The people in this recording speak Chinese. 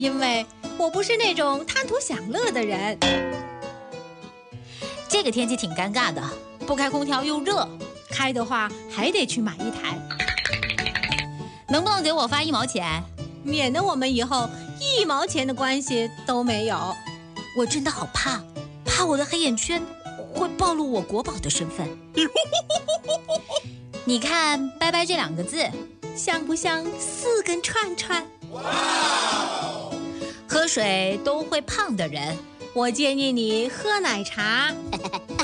因为我不是那种贪图享乐的人。 这个天气挺尴尬的，不开空调又热， 开的话还得去买一台。 能不能给我发1毛钱？ 免得我们以后1毛钱的关系都没有。 我真的好怕我的黑眼圈会暴露我国宝的身份。你看“拜拜”这2个字， 像不像4根串串？ 喝水都会胖的人， 我建议你喝奶茶。